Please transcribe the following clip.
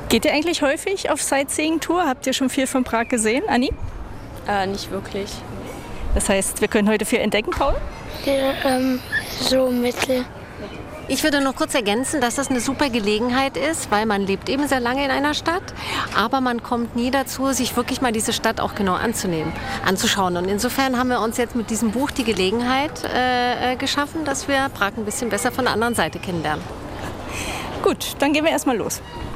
Geht ihr eigentlich häufig auf Sightseeing-Tour? Habt ihr schon viel von Prag gesehen, Anni? Nicht wirklich. Das heißt, wir können heute viel entdecken, Paul? Ja, so mittel. Ich würde noch kurz ergänzen, dass das eine super Gelegenheit ist, weil man lebt eben sehr lange in einer Stadt, aber man kommt nie dazu, sich wirklich mal diese Stadt auch genau anzuschauen. Und insofern haben wir uns jetzt mit diesem Buch die Gelegenheit geschaffen, dass wir Prag ein bisschen besser von der anderen Seite kennenlernen. Gut, dann gehen wir erstmal los.